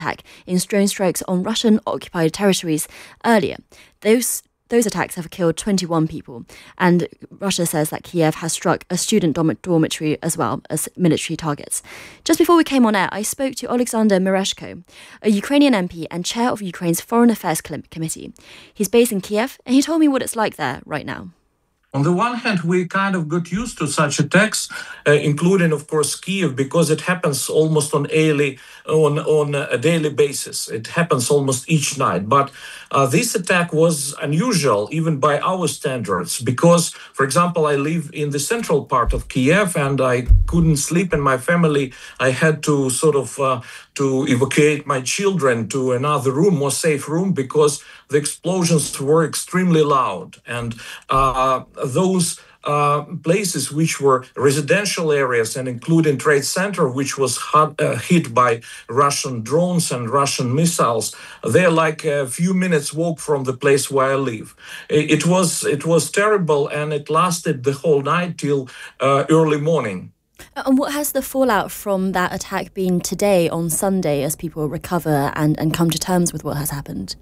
attack in drone strikes on Russian-occupied territories earlier. Those attacks have killed 21 people, and Russia says that Kiev has struck a student dormitory as well as military targets. Just before we came on air, I spoke to Alexander Mereshko, a Ukrainian MP and chair of Ukraine's Foreign Affairs Committee. He's based in Kiev, and he told me what it's like there right now. On the one hand, we kind of got used to such attacks, including, of course, Kiev, because it happens almost on a daily basis. It happens almost each night. But this attack was unusual, even by our standards, because, for example, I live in the central part of Kiev, and I couldn't sleep in my family. I had to to evacuate my children to another room, more safe room, because the explosions were extremely loud. And those places which were residential areas and including Trade Center, which was hit by Russian drones and Russian missiles, they're like a few minutes walk from the place where I live. It was terrible, and it lasted the whole night till early morning. And what has the fallout from that attack been today on Sunday as people recover and come to terms with what has happened?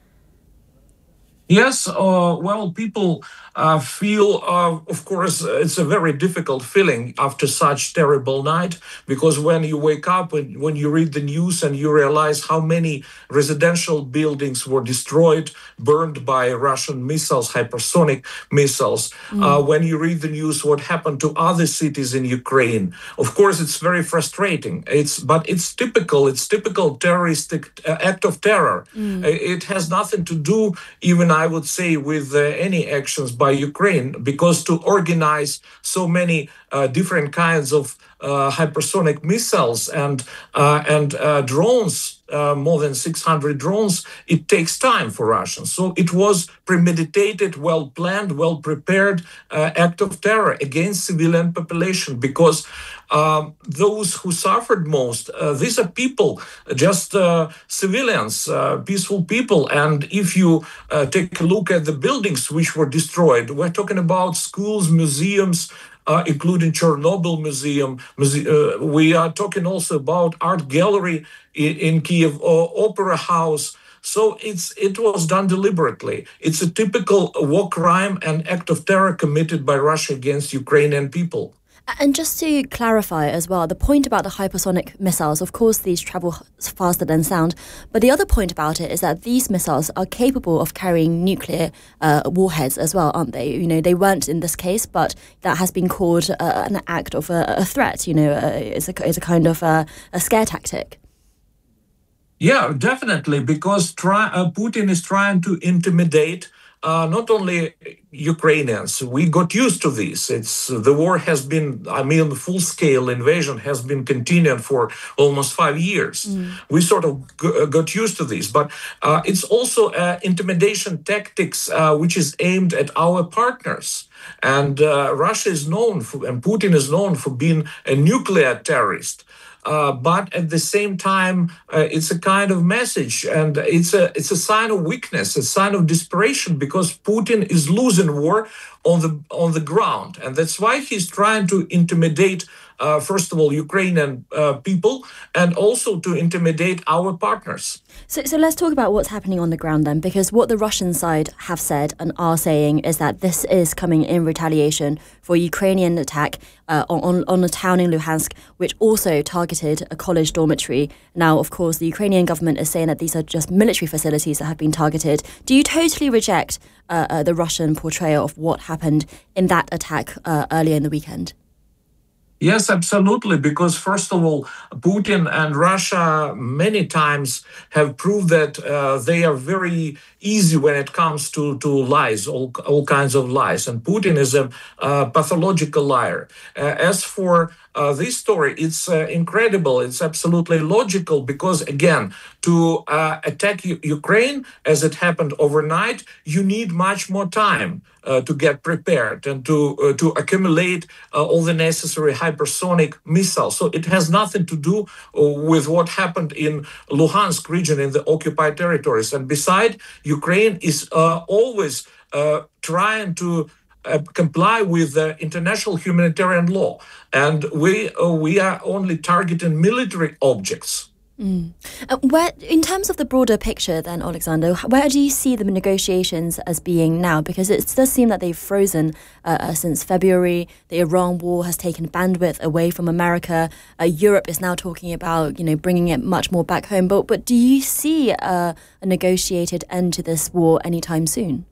Yes, well, people feel, of course, it's a very difficult feeling after such terrible night, because when you wake up and when you read the news and you realize how many residential buildings were destroyed, burned by Russian missiles, hypersonic missiles, when you read the news what happened to other cities in Ukraine, of course, it's very frustrating. But it's typical terroristic act of terror. It has nothing to do, even I would say, with any actions by Ukraine, because to organize so many different kinds of hypersonic missiles and drones, more than 600 drones, it takes time for Russians. So it was premeditated, well-planned, well-prepared act of terror against civilian population, because those who suffered most, these are people, just civilians, peaceful people. And if you take a look at the buildings which were destroyed, we're talking about schools, museums, including Chernobyl Museum. We are talking also about art gallery in Kiev, or opera house. So it was done deliberately. It's a typical war crime and act of terror committed by Russia against Ukrainian people. And just to clarify as well, the point about the hypersonic missiles, of course, these travel faster than sound. But the other point about it is that these missiles are capable of carrying nuclear warheads as well, aren't they? You know, they weren't in this case, but that has been called an act of a threat. You know, it's a kind of a scare tactic. Yeah, definitely, because Putin is trying to intimidate not only Ukrainians. We got used to this. The war has been, full-scale invasion has been continuing for almost 5 years. We sort of got used to this, but it's also intimidation tactics which is aimed at our partners. And Russia is known for, and Putin is known for being a nuclear terrorist. But at the same time, it's a kind of message, and it's a sign of weakness, a sign of desperation, because Putin is losing war on the ground, and that's why he's trying to intimidate, first of all, Ukrainian people, and also to intimidate our partners. So let's talk about what's happening on the ground then, because what the Russian side have said and are saying is that this is coming in retaliation for Ukrainian attack on a town in Luhansk, which also targeted a college dormitory. Now, of course, the Ukrainian government is saying that these are just military facilities that have been targeted. Do you totally reject the Russian portrayal of what happened in that attack earlier in the weekend? Yes, absolutely. Because first of all, Putin and Russia many times have proved that they are very easy when it comes to lies, all kinds of lies. And Putin is a pathological liar. As for this story, it's incredible. It's absolutely logical because, again, to attack Ukraine, as it happened overnight, you need much more time to get prepared and to accumulate all the necessary hypersonic missiles. So it has nothing to do with what happened in Luhansk region in the occupied territories. And besides, Ukraine is always trying to comply with international humanitarian law. And we are only targeting military objects. Where, in terms of the broader picture then, Alexander, where do you see the negotiations as being now? Because it does seem that they've frozen since February. The Iran war has taken bandwidth away from America. Europe is now talking about, bringing it much more back home. But do you see a negotiated end to this war anytime soon?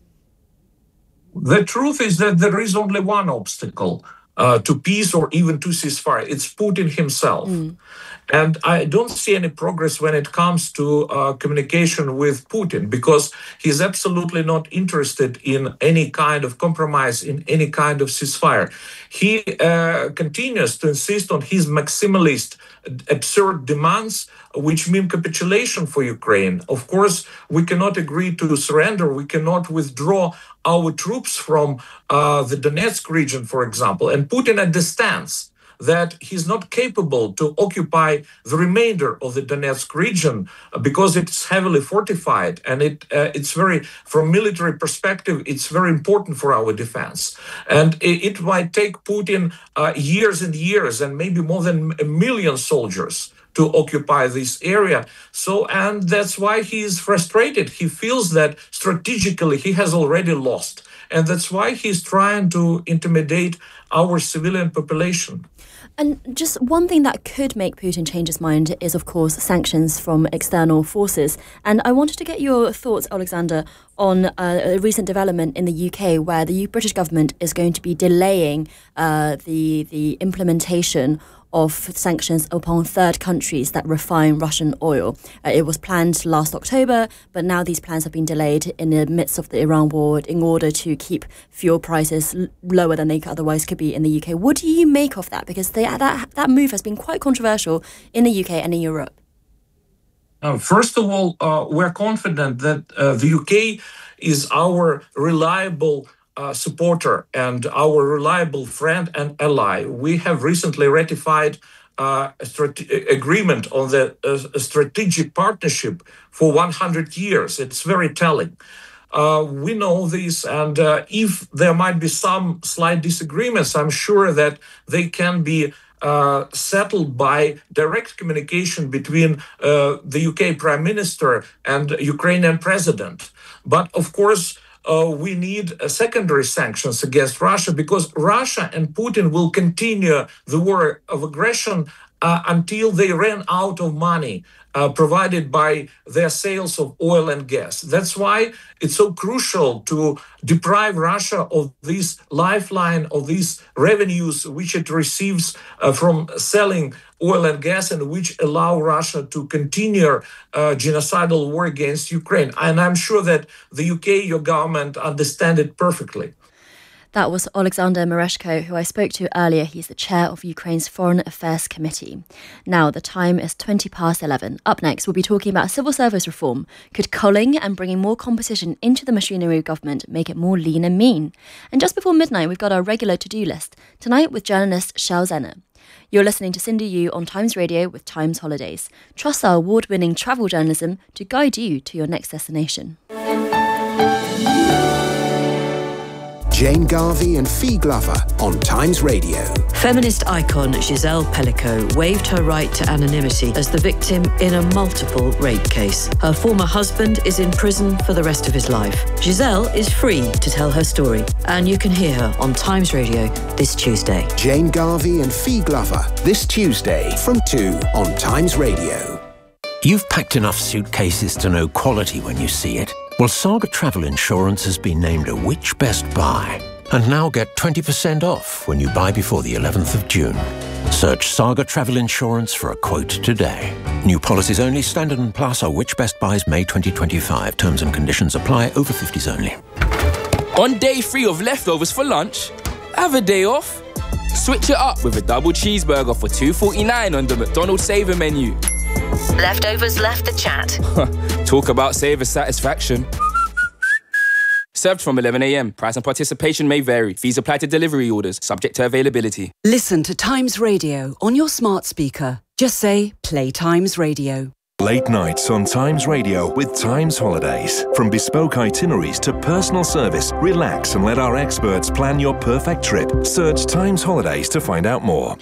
The truth is that there is only one obstacle to peace or even to ceasefire. It's Putin himself. And I don't see any progress when it comes to communication with Putin, because he's absolutely not interested in any kind of compromise, in any kind of ceasefire. He continues to insist on his maximalist, absurd demands, which mean capitulation for Ukraine. Of course, we cannot agree to surrender. We cannot withdraw our troops from the Donetsk region, for example. And Putin understands that he's not capable to occupy the remainder of the Donetsk region because it's heavily fortified, and it's very, from military perspective, it's very important for our defense. And it might take Putin years and years, and maybe more than 1 million soldiers to occupy this area. And that's why he is frustrated. He feels that strategically he has already lost. And that's why he's trying to intimidate our civilian population. And just one thing that could make Putin change his mind is, of course, sanctions from external forces. And I wanted to get your thoughts, Alexander, on a recent development in the UK where the British government is going to be delaying the implementation of sanctions upon third countries that refine Russian oil. It was planned last October, but now these plans have been delayed in the midst of the Iran war in order to keep fuel prices lower than they otherwise could be in the UK. What do you make of that? Because that move has been quite controversial in the UK and in Europe. First of all, we're confident that the UK is our reliable supporter and our reliable friend and ally. We have recently ratified agreement on the strategic partnership for 100 years. It's very telling. We know this, and if there might be some slight disagreements, I'm sure that they can be settled by direct communication between the UK Prime Minister and Ukrainian President. But of course, we need secondary sanctions against Russia, because Russia and Putin will continue the war of aggression until they ran out of money provided by their sales of oil and gas. That's why it's so crucial to deprive Russia of this lifeline, of these revenues which it receives from selling oil and gas, and which allow Russia to continue genocidal war against Ukraine. And I'm sure that the UK, your government, understand it perfectly. That was Alexander Mereshko, who I spoke to earlier. He's the chair of Ukraine's Foreign Affairs Committee. Now, the time is 11:20. Up next, we'll be talking about civil service reform. Could culling and bringing more competition into the machinery of government make it more lean and mean? And just before midnight, we've got our regular to-do list. Tonight with journalist Shel Zenner. You're listening to Cindy Yu on Times Radio with Times Holidays. Trust our award-winning travel journalism to guide you to your next destination. Jane Garvey and Fee Glover on Times Radio. Feminist icon Giselle Pellico waived her right to anonymity as the victim in a multiple rape case. Her former husband is in prison for the rest of his life. Giselle is free to tell her story, and you can hear her on Times Radio this Tuesday. Jane Garvey and Fee Glover this Tuesday from 2 on Times Radio. You've packed enough suitcases to know quality when you see it. Well, Saga Travel Insurance has been named a Which Best Buy. And now get 20% off when you buy before the 11th of June. Search Saga Travel Insurance for a quote today. New policies only, Standard and Plus are Which Best Buys May 2025. Terms and conditions apply. Over 50s only. On day 3 of leftovers for lunch, have a day off. Switch it up with a double cheeseburger for $2.49 on the McDonald's Saver menu. Leftovers left the chat. Talk about saver satisfaction. Served from 11 a.m. Price and participation may vary. Fees apply to delivery orders, subject to availability. Listen to Times Radio on your smart speaker. Just say, play Times Radio. Late nights on Times Radio with Times Holidays. From bespoke itineraries to personal service, relax and let our experts plan your perfect trip. Search Times Holidays to find out more.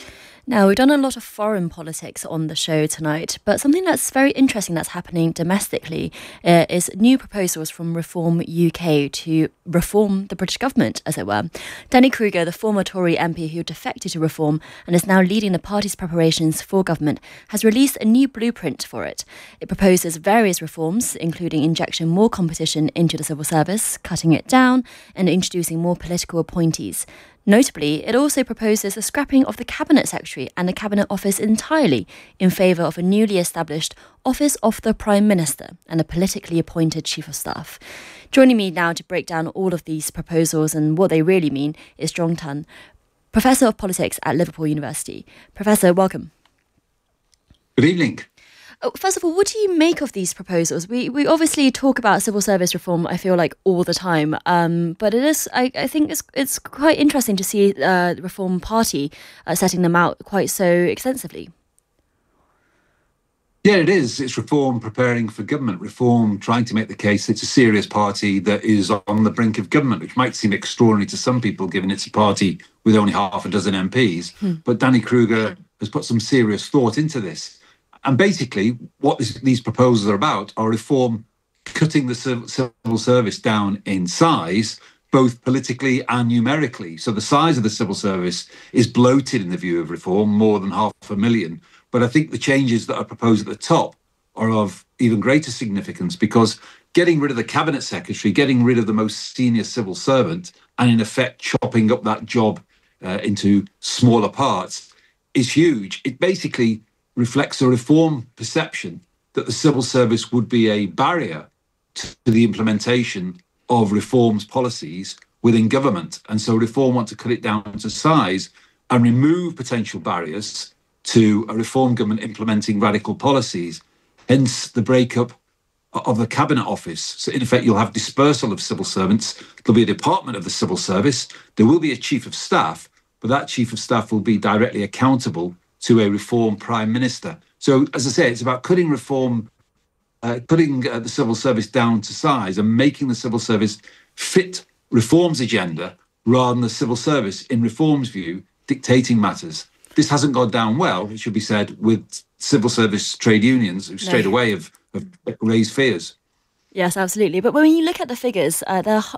Now, we've done a lot of foreign politics on the show tonight, but something that's very interesting that's happening domestically is new proposals from Reform UK to reform the British government, as it were. Danny Kruger, the former Tory MP who defected to Reform and is now leading the party's preparations for government, has released a new blueprint for it. It proposes various reforms, including injecting more competition into the civil service, cutting it down, and introducing more political appointees. Notably, it also proposes the scrapping of the Cabinet Secretary and the Cabinet Office entirely in favour of a newly established Office of the Prime Minister and a politically appointed Chief of Staff. Joining me now to break down all of these proposals and what they really mean is Jong Tan, Professor of Politics at Liverpool University. Professor, welcome. Good evening. First of all, what do you make of these proposals? We obviously talk about civil service reform, I feel like, all the time. But it is, I think it's quite interesting to see the Reform Party setting them out quite so extensively. Yeah, it is. It's Reform preparing for government. Reform trying to make the case it's a serious party that is on the brink of government, which might seem extraordinary to some people, given it's a party with only half a dozen MPs. But Danny Kruger has put some serious thought into this. And basically, what these proposals are about are Reform cutting the civil service down in size, both politically and numerically. So the size of the civil service is bloated in the view of Reform, more than 500,000. But I think the changes that are proposed at the top are of even greater significance, because getting rid of the Cabinet Secretary, getting rid of the most senior civil servant, and in effect chopping up that job into smaller parts is huge. It basically reflects a Reform perception that the civil service would be a barrier to the implementation of Reform's policies within government. And so Reform want to cut it down to size and remove potential barriers to a Reform government implementing radical policies, hence the breakup of the Cabinet Office. So in effect, you'll have dispersal of civil servants. There'll be a department of the civil service. There will be a Chief of Staff, but that Chief of Staff will be directly accountable to a Reform Prime Minister. So, as I say, it's about cutting Reform, putting the civil service down to size and making the civil service fit Reform's agenda rather than the civil service, in Reform's view, dictating matters. This hasn't gone down well, it should be said, with civil service trade unions who straight away have raised fears. Yes, absolutely. But when you look at the figures, there are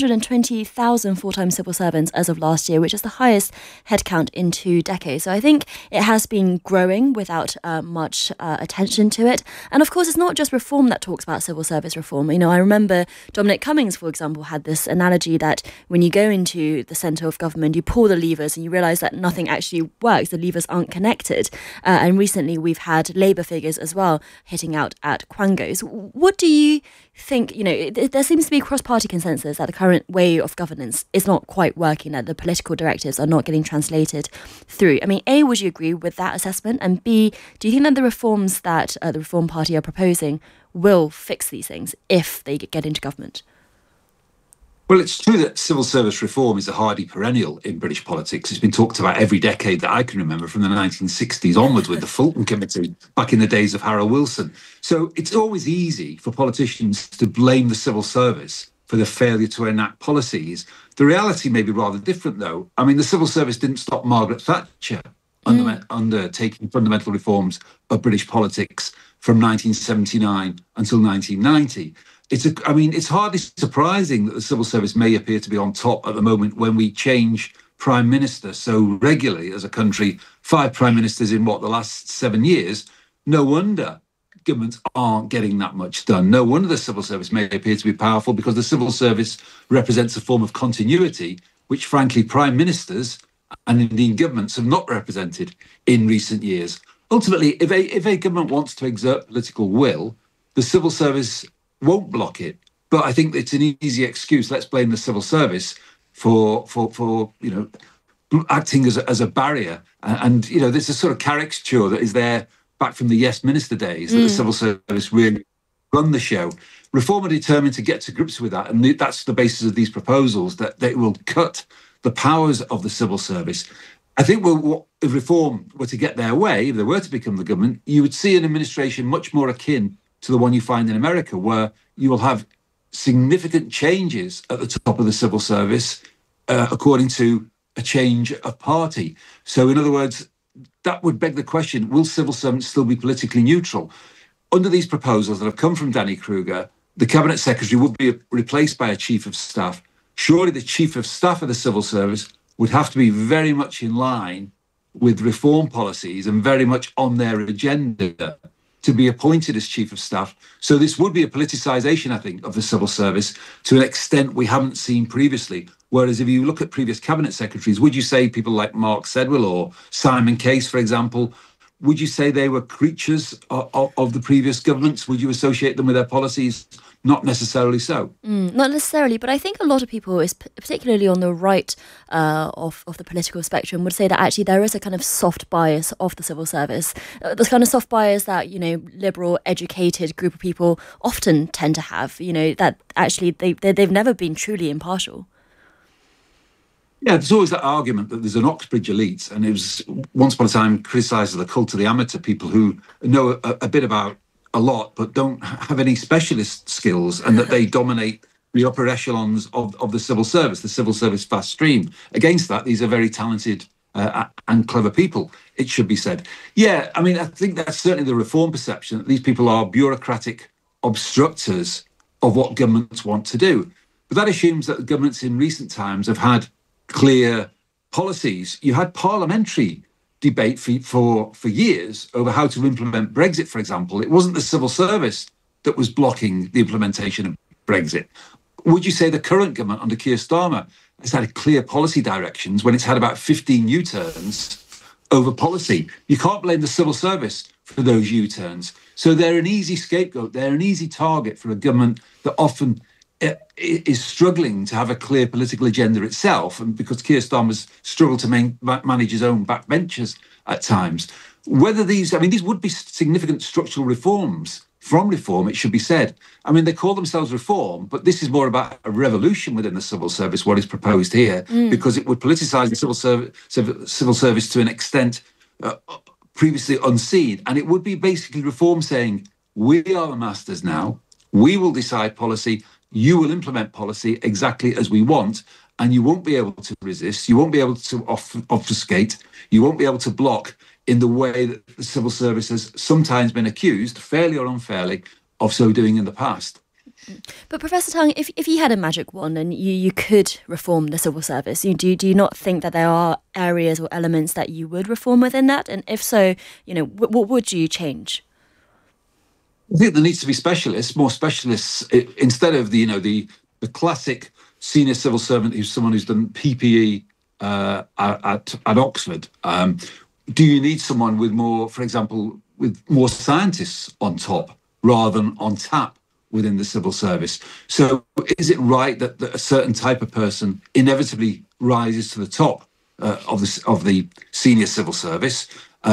520,000 full-time civil servants as of last year, which is the highest headcount in 2 decades. So I think it has been growing without much attention to it. And of course, it's not just Reform that talks about civil service reform. You know, I remember Dominic Cummings, for example, had this analogy that when you go into the centre of government, you pull the levers and you realise that nothing actually works. The levers aren't connected. And recently we've had Labour figures as well hitting out at quangos. What do you think, you know, there seems to be cross-party consensus that the current way of governance is not quite working, that the political directives are not getting translated through. I mean, A, would you agree with that assessment? And B, do you think that the reforms that the Reform Party are proposing will fix these things if they get into government? Well, it's true that civil service reform is a hardy perennial in British politics. It's been talked about every decade that I can remember, from the 1960s onwards with the Fulton Committee back in the days of Harold Wilson. So it's always easy for politicians to blame the civil service for the failure to enact policies. The reality may be rather different, though. I mean, the civil service didn't stop Margaret Thatcher undertaking fundamental reforms of British politics from 1979 until 1990. It's hardly surprising that the civil service may appear to be on top at the moment when we change prime minister so regularly as a country, 5 prime ministers in the last 7 years. No wonder governments aren't getting that much done. No wonder the civil service may appear to be powerful, because the civil service represents a form of continuity, which frankly prime ministers and indeed governments have not represented in recent years. Ultimately, if a government wants to exert political will, the civil service won't block it. But I think it's an easy excuse. Let's blame the civil service for acting as a barrier. And there's a sort of caricature that is there back from the Yes Minister days, that the civil service really run the show. Reform are determined to get to grips with that, and that's the basis of these proposals, that they will cut the powers of the civil service. I think if Reform were to get their way, if they were to become the government, you would see an administration much more akin to the one you find in America, where you will have significant changes at the top of the civil service according to a change of party. So in other words, that would beg the question, will civil servants still be politically neutral? Under these proposals that have come from Danny Kruger, the Cabinet Secretary would be replaced by a Chief of Staff. Surely the Chief of Staff of the Civil Service would have to be very much in line with reform policies and very much on their agenda to be appointed as Chief of Staff. So this would be a politicisation, I think, of the civil service to an extent we haven't seen previously. Whereas if you look at previous Cabinet Secretaries, would you say people like Mark Sedwill or Simon Case, for example, would you say they were creatures of the previous governments? Would you associate them with their policies? Not necessarily so. Not necessarily, but I think a lot of people, particularly on the right of the political spectrum, would say that actually there is a kind of soft bias of the civil service. This kind of soft bias that, liberal, educated group of people often tend to have, that actually they've never been truly impartial. Yeah, there's always that argument that there's an Oxbridge elite, and it was once upon a time criticised as the cult of the amateur, people who know a bit about a lot but don't have any specialist skills, and that they dominate the upper echelons of the civil service vast stream. Against that, these are very talented and clever people, it should be said. Yeah, I mean, I think that's certainly the reform perception, that these people are bureaucratic obstructors of what governments want to do. But that assumes that governments in recent times have had clear policies. You had parliamentary debate for years over how to implement Brexit, for example. It wasn't the civil service that was blocking the implementation of Brexit. Would you say the current government under Keir Starmer has had clear policy directions when it's had about 15 U-turns over policy? You can't blame the civil service for those U-turns. So they're an easy scapegoat. They're an easy target for a government that often is struggling to have a clear political agenda itself, and because Keir Starmer's struggled to manage his own backbenchers at times. Whether these would be significant structural reforms from reform, it should be said. I mean, they call themselves reform, but this is more about a revolution within the civil service, what is proposed here, because it would politicise the civil service to an extent previously unseen. And it would be basically reform saying, we are the masters now, we will decide policy, you will implement policy exactly as we want, and you won't be able to resist, you won't be able to obfuscate, you won't be able to block in the way that the civil service has sometimes been accused, fairly or unfairly, of so doing in the past. But Professor Tongue, if you had a magic wand and you could reform the civil service, do you not think that there are areas or elements that you would reform within that? And if so, what would you change? I think there needs to be more specialists, instead of the classic senior civil servant who's someone who's done PPE at Oxford. Do you need someone with more, for example, with more scientists on top rather than on tap within the civil service? So is it right that a certain type of person inevitably rises to the top of the senior civil service?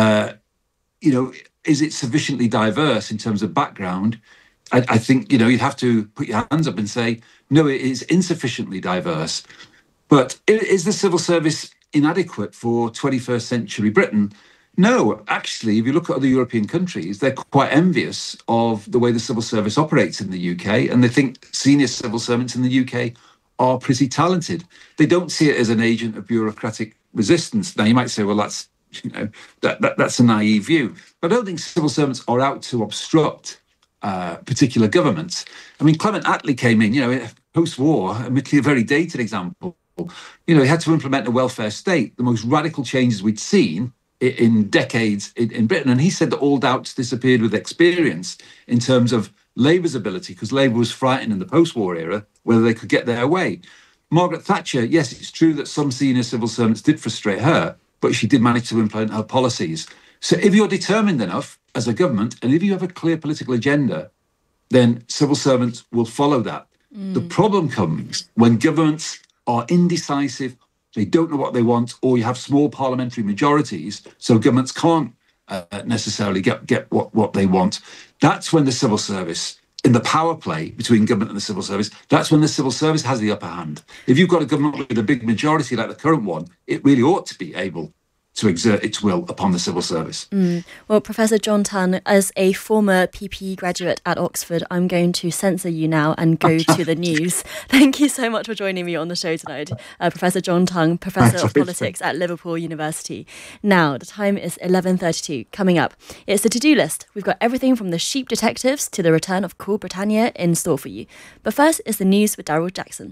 Is it sufficiently diverse in terms of background? I think, you'd have to put your hands up and say, no, it is insufficiently diverse. But is the civil service inadequate for 21st century Britain? No, actually, if you look at other European countries, they're quite envious of the way the civil service operates in the UK, and they think senior civil servants in the UK are pretty talented. They don't see it as an agent of bureaucratic resistance. Now, you might say, well, that's a naive view. But I don't think civil servants are out to obstruct particular governments. I mean, Clement Attlee came in, post-war, admittedly a very dated example. He had to implement a welfare state, the most radical changes we'd seen in decades in Britain. And he said that all doubts disappeared with experience in terms of Labour's ability, because Labour was frightened in the post-war era whether they could get their way. Margaret Thatcher, yes, it's true that some senior civil servants did frustrate her, but she did manage to implement her policies. So if you're determined enough as a government, and if you have a clear political agenda, then civil servants will follow that. The problem comes when governments are indecisive, they don't know what they want, or you have small parliamentary majorities, so governments can't necessarily get what they want. That's when the civil service, in the power play between government and the civil service, that's when the civil service has the upper hand. If you've got a government with a big majority like the current one, it really ought to be able to exert its will upon the civil service. Well, Professor John Tongue, as a former PPE graduate at Oxford, I'm going to censor you now and go to the news. Thank you so much for joining me on the show tonight, Professor John Tongue, Professor of Politics at Liverpool University. Now, the time is 11:32. Coming up, it's the to-do list. We've got everything from the Sheep Detectives to the return of Cool Britannia in store for you. But first is the news with Daryl Jackson.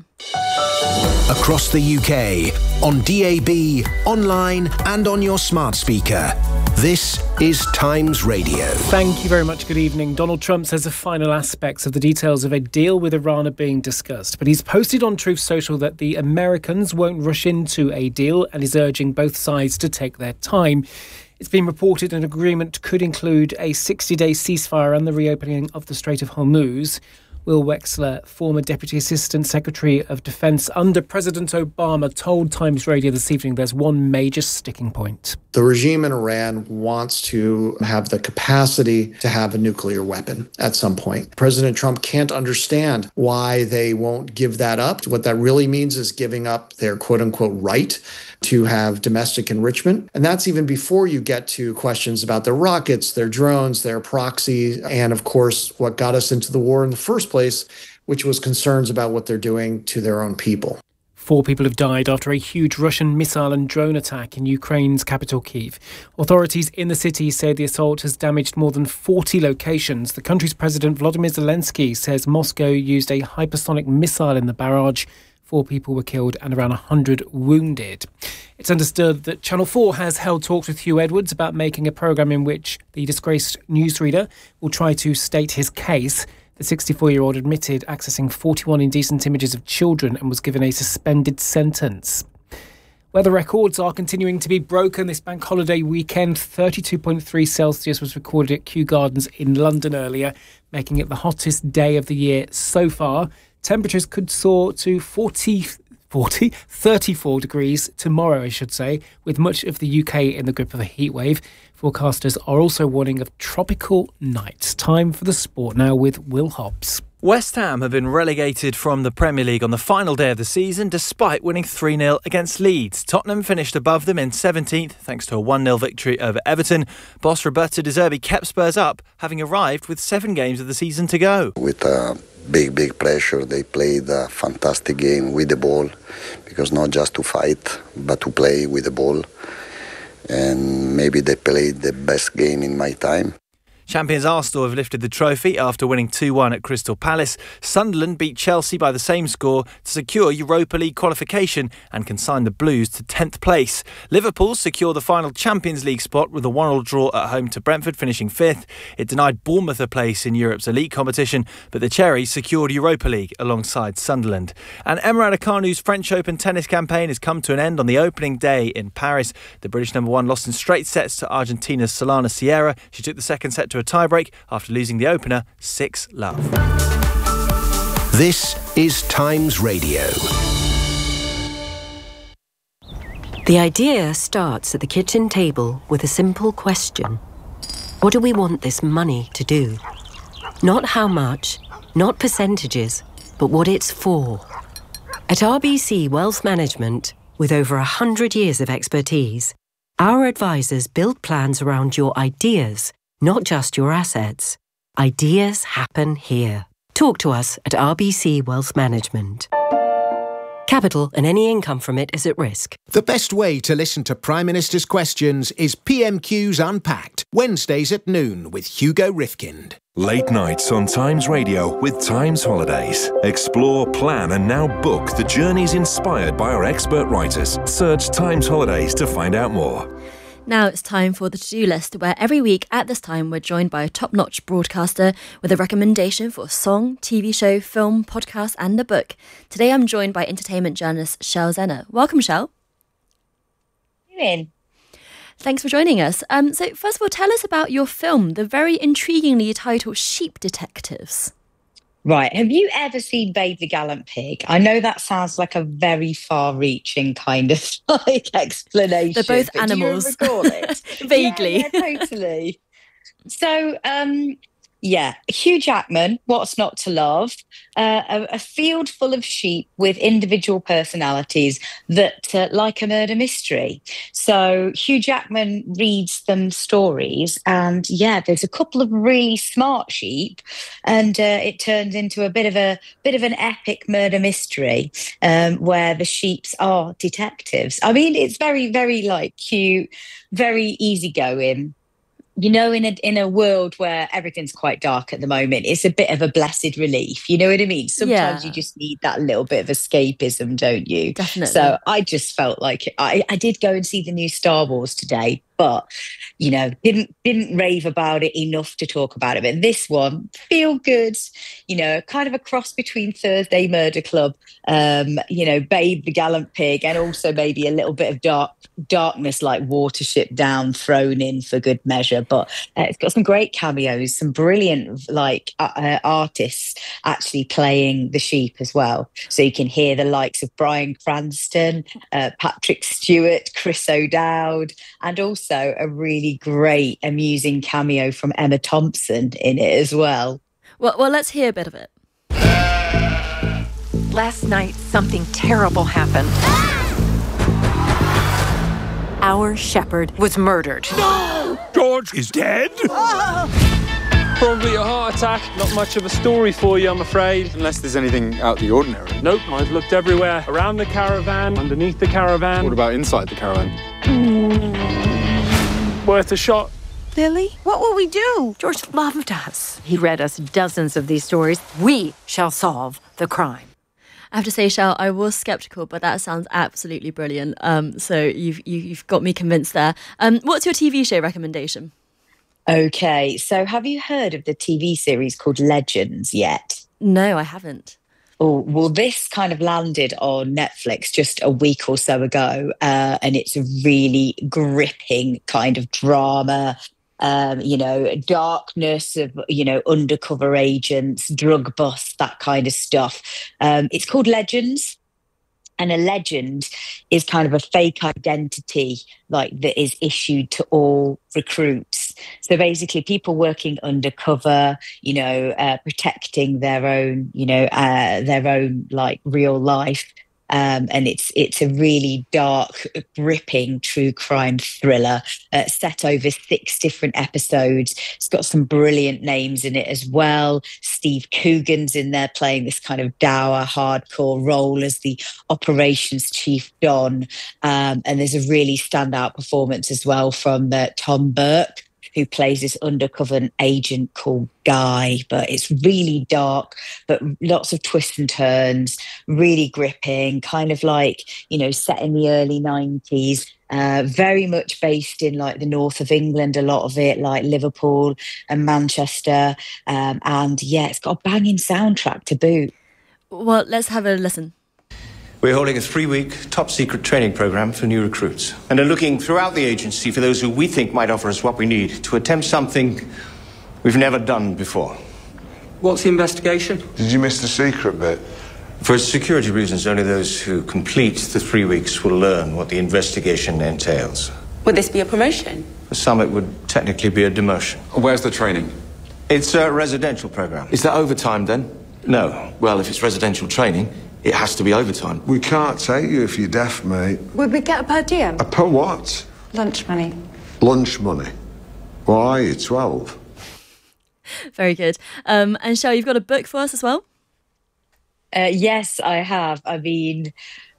Across the UK, on DAB, online and on your smart speaker. This is Times Radio. Thank you very much. Good evening. Donald Trump says the final aspects of the details of a deal with Iran are being discussed, but he's posted on Truth Social that the Americans won't rush into a deal and is urging both sides to take their time. It's been reported an agreement could include a 60-day ceasefire and the reopening of the Strait of Hormuz. Will Wexler, former Deputy Assistant Secretary of Defence under President Obama, told Times Radio this evening there's one major sticking point. The regime in Iran wants to have the capacity to have a nuclear weapon at some point. President Trump can't understand why they won't give that up. What that really means is giving up their quote-unquote right to have domestic enrichment. And that's even before you get to questions about their rockets, their drones, their proxies, and of course, what got us into the war in the first place, which was concerns about what they're doing to their own people. 4 people have died after a huge Russian missile and drone attack in Ukraine's capital, Kyiv. Authorities in the city say the assault has damaged more than 40 locations. The country's President Volodymyr Zelensky says Moscow used a hypersonic missile in the barrage. 4 people were killed and around 100 wounded. It's understood that Channel 4 has held talks with Hugh Edwards about making a programme in which the disgraced newsreader will try to state his case. The 64-year-old admitted accessing 41 indecent images of children and was given a suspended sentence. Weather records are continuing to be broken this bank holiday weekend. 32.3 Celsius was recorded at Kew Gardens in London earlier, making it the hottest day of the year so far. Temperatures could soar to 34 degrees tomorrow, I should say, with much of the UK in the grip of a heat wave. Forecasters are also warning of tropical nights. Time for the sport now with Will Hobbs. West Ham have been relegated from the Premier League on the final day of the season despite winning 3-0 against Leeds. Tottenham finished above them in 17th thanks to a 1-0 victory over Everton. Boss Roberto De Zerbi kept Spurs up, having arrived with 7 games of the season to go. With big pressure, they played a fantastic game with the ball, because not just to fight but to play with the ball, and maybe they played the best game in my time. Champions Arsenal have lifted the trophy after winning 2-1 at Crystal Palace. Sunderland beat Chelsea by the same score to secure Europa League qualification and consign the Blues to 10th place. Liverpool secured the final Champions League spot with a 1-1 draw at home to Brentford, finishing 5th. It denied Bournemouth a place in Europe's elite competition, but the Cherries secured Europa League alongside Sunderland. And Emma Raducanu's French Open tennis campaign has come to an end on the opening day in Paris. The British number 1 lost in straight sets to Argentina's Solana Sierra. She took the second set to a tiebreak after losing the opener 6-love. This is Times Radio. The idea starts at the kitchen table with a simple question. What do we want this money to do? Not how much, not percentages, but what it's for. At RBC Wealth Management, with over 100 years of expertise, our advisors build plans around your ideas, not just your assets. Ideas happen here. Talk to us at RBC Wealth Management. Capital and any income from it is at risk. The best way to listen to Prime Minister's questions is PMQ's Unpacked, Wednesdays at noon with Hugo Rifkind. Late nights on Times Radio with Times Holidays. Explore, plan and now book the journeys inspired by our expert writers. Search Times Holidays to find out more. Now it's time for the to-do list, where every week at this time we're joined by a top-notch broadcaster with a recommendation for a song, TV show, film, podcast and a book. Today I'm joined by entertainment journalist Shel Zenner. Welcome, Shel. Thanks for joining us. So first of all, tell us about your film, the very intriguingly titled Sheep Detectives. Right. Have you ever seen Babe the Gallant Pig? I know that sounds like a very far-reaching kind of explanation. They're both animals. Do you recall it? Vaguely. Yeah, totally. So, Yeah, Hugh Jackman, what's not to love? A field full of sheep with individual personalities that like a murder mystery. So Hugh Jackman reads them stories, and yeah, there's a couple of really smart sheep, and it turns into a bit of an epic murder mystery where the sheeps are detectives. I mean, it's very, very like cute, very easygoing. You know, in a world where everything's quite dark at the moment, it's a bit of a blessed relief. You know what I mean? Sometimes you just need that little bit of escapism, don't you? Definitely. So I just felt like I did go and see the new Star Wars today, but you know, didn't rave about it enough to talk about it. But this one, feel good, you know, kind of a cross between Thursday Murder Club, you know, Babe the Gallant Pig, and also maybe a little bit of darkness like Watership Down thrown in for good measure. But it's got some great cameos, some brilliant like artists actually playing the sheep as well. So you can hear the likes of Bryan Cranston, Patrick Stewart, Chris O'Dowd, and also a really great, amusing cameo from Emma Thompson in it as well. Well, let's hear a bit of it. Last night, something terrible happened. Our shepherd was murdered. No! George is dead? Probably a heart attack. Not much of a story for you, I'm afraid. Unless there's anything out the ordinary. Nope, I've looked everywhere. Around the caravan, underneath the caravan. What about inside the caravan? Worth a shot. Lily, what will we do? George loved us. He read us dozens of these stories. We shall solve the crime. I have to say, Shell, I was sceptical, but that sounds absolutely brilliant. So you've got me convinced there. What's your TV show recommendation? Okay, so have you heard of the TV series called Legends yet? No, I haven't. Oh, well, this kind of landed on Netflix just a week or so ago, and it's a really gripping kind of drama, you know, darkness of, you know, undercover agents, drug busts, that kind of stuff. It's called Legends. And a legend is kind of a fake identity, like that is issued to all recruits. So basically, people working undercover, you know, protecting their own, you know, their own like real life. And it's a really dark, gripping true crime thriller set over 6 different episodes. It's got some brilliant names in it as well. Steve Coogan's in there playing this kind of dour, hardcore role as the operations chief Don. And there's a really standout performance as well from Tom Burke, who plays this undercover agent called Guy. But it's really dark, but lots of twists and turns, really gripping, kind of like, you know, set in the early 90s, very much based in like the north of England, a lot of it, like Liverpool and Manchester. And yeah, it's got a banging soundtrack to boot. Well, let's have a listen. We're holding a 3-week top-secret training program for new recruits and are looking throughout the agency for those who we think might offer us what we need to attempt something we've never done before. What's the investigation? Did you miss the secret bit? For security reasons, only those who complete the 3 weeks will learn what the investigation entails. Would this be a promotion? For some, it would technically be a demotion. Where's the training? It's a residential program. Is that overtime then? No. Well, if it's residential training, it has to be overtime. We can't take you if you're deaf, mate. Would we get a per diem? A per what? Lunch money. Lunch money. What are you, 12? Very good. And Shell, you've got a book for us as well? Yes, I have. I mean,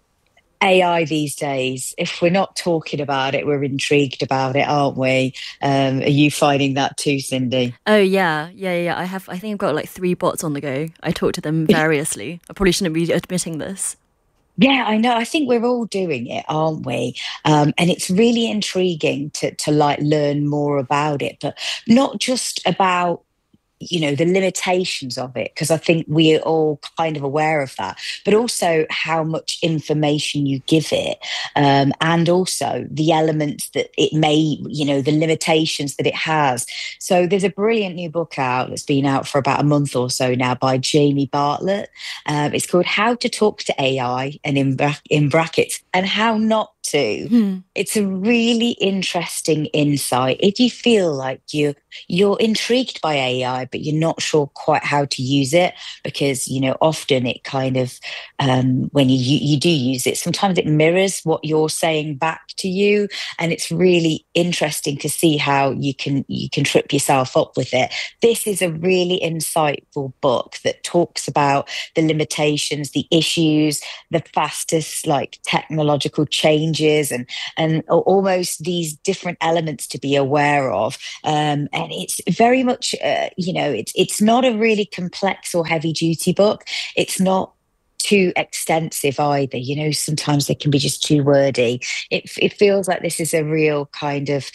AI these days, if we're not talking about it, we're intrigued about it, aren't we? Are you finding that too, Cindy? Oh, yeah. I think I've got like 3 bots on the go. I talk to them variously. I probably shouldn't be admitting this. Yeah, I know. I think we're all doing it, aren't we? And it's really intriguing to like learn more about it, but not just about, you know, the limitations of it, because I think we're all kind of aware of that, but also how much information you give it, and also the elements that it may, you know, the limitations that it has. So there's a brilliant new book out that's been out for about a month or so now by Jamie Bartlett. It's called How to Talk to AI, and in brackets, and How Not too. It's a really interesting insight. If you feel like you're intrigued by AI, but you're not sure quite how to use it, because, you know, often it kind of, when you do use it, sometimes it mirrors what you're saying back to you. And it's really interesting to see how you can trip yourself up with it. This is a really insightful book that talks about the limitations, the issues, the fastest like technological changes, and almost these different elements to be aware of. And it's very much, you know, it's not a really complex or heavy duty book. It's not too extensive either. You know, sometimes they can be just too wordy. It feels like this is a real kind of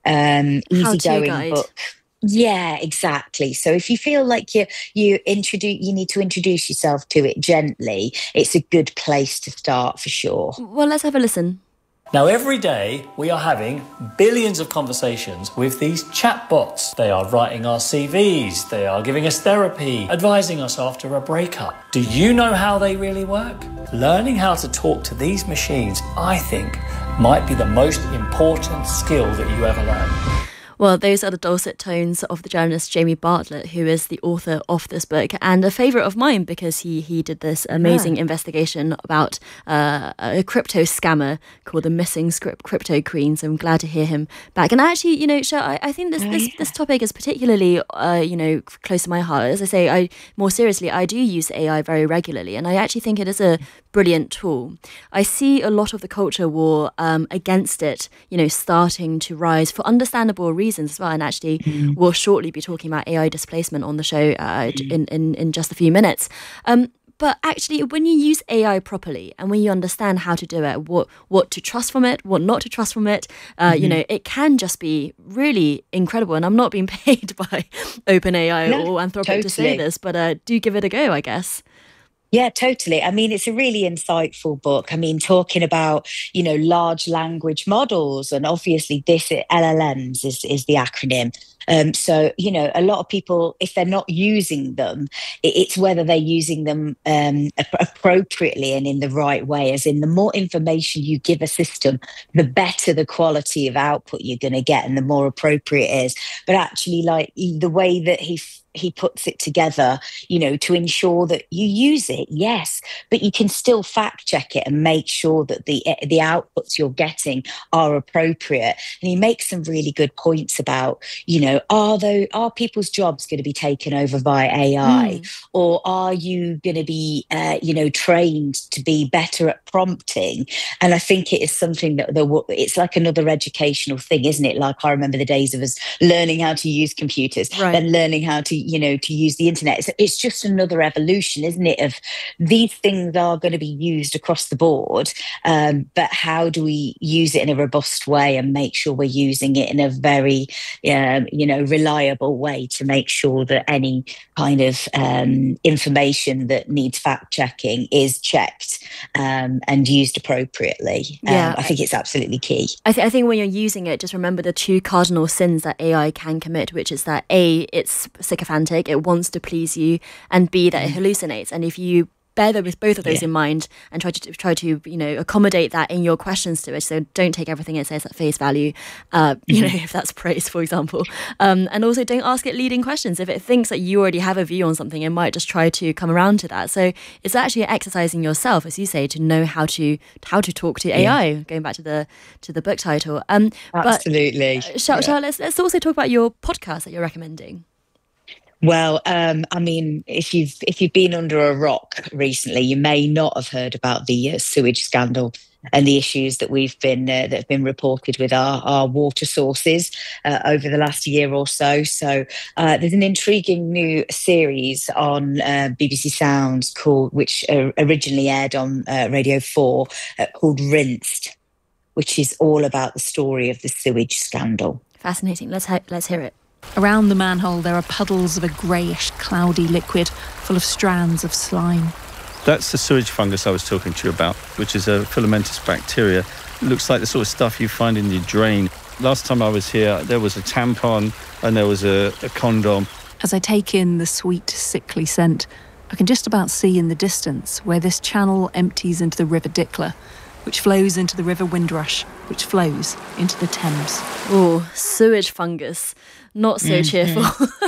easygoing book. Yeah, exactly. So if you feel like you need to introduce yourself to it gently, it's a good place to start for sure. Well, let's have a listen. Now, every day we are having billions of conversations with these chatbots. They are writing our CVs, they are giving us therapy, advising us after a breakup. Do you know how they really work? Learning how to talk to these machines, I think, might be the most important skill that you ever learn. Well, those are the dulcet tones of the journalist Jamie Bartlett, who is the author of this book and a favourite of mine because he did this amazing investigation about a crypto scammer called the Missing Crypto Queen. So I'm glad to hear him back. And actually, you know, I think this topic is particularly, you know, close to my heart. As I say, more seriously, I do use AI very regularly, and I actually think it is a brilliant tool. I see a lot of the culture war against it, you know, starting to rise for understandable reasons as well. And actually, we'll shortly be talking about AI displacement on the show in just a few minutes. But actually, when you use AI properly and when you understand how to do it, what to trust from it, what not to trust from it, you know, it can just be really incredible. And I'm not being paid by OpenAI or Anthropic to say this, but do give it a go, I guess. Yeah, totally. I mean, it's a really insightful book. I mean, talking about, you know, large language models, and obviously this LLMs is the acronym. So, you know, a lot of people, if they're not using them, it's whether they're using them appropriately and in the right way, as in the more information you give a system, the better the quality of output you're going to get and the more appropriate it is. But actually, like the way that he puts it together, you know, to ensure that you use it, yes, but you can still fact check it and make sure that the outputs you're getting are appropriate. And he makes some really good points about, you know, are people's jobs going to be taken over by AI, or are you going to be, you know, trained to be better at prompting? And I think it is something that it's like another educational thing, isn't it? Like I remember the days of us learning how to use computers, then learning how to, you know, to use the internet. It's just another evolution, isn't it? Of these things are going to be used across the board, but how do we use it in a robust way and make sure we're using it in a very, you know, reliable way to make sure that any kind of information that needs fact checking is checked and used appropriately. I think it's absolutely key. I think when you're using it, just remember the two cardinal sins that AI can commit, which is that A, it's sycophantic, it wants to please you, and B, that it hallucinates. And if you bear with both of those in mind and try to you know, accommodate that in your questions to it, so don't take everything it says at face value, you know, if that's praise, for example, and also don't ask it leading questions. If it thinks that you already have a view on something, it might just try to come around to that. So it's actually exercising yourself, as you say, to know how to talk to AI, going back to the book title. Absolutely. But Charlotte, let's also talk about your podcast that you're recommending. Well, I mean, if you've been under a rock recently, you may not have heard about the sewage scandal and the issues that that have been reported with our water sources over the last year or so. So there's an intriguing new series on BBC Sounds which originally aired on Radio 4 called Rinsed, which is all about the story of the sewage scandal. Fascinating. Let's hear it. Around the manhole, there are puddles of a greyish, cloudy liquid full of strands of slime. That's the sewage fungus I was talking to you about, which is a filamentous bacteria. It looks like the sort of stuff you find in your drain. Last time I was here, there was a tampon and there was a condom. As I take in the sweet, sickly scent, I can just about see in the distance where this channel empties into the River Dickler, which flows into the River Windrush, which flows into the Thames. Oh, sewage fungus. Not so cheerful.